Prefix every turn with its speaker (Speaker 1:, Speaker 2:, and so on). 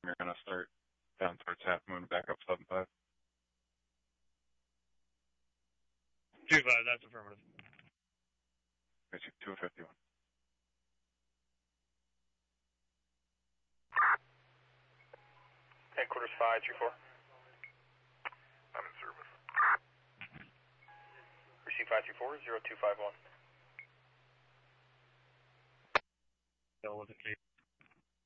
Speaker 1: You're going to start down towards Half Moon, back up 7-5.
Speaker 2: 2-5, that's affirmative.
Speaker 1: Basic 251.
Speaker 3: Headquarters 534.
Speaker 4: I'm in service.
Speaker 3: Receive 534, 0251.
Speaker 2: Still with the case.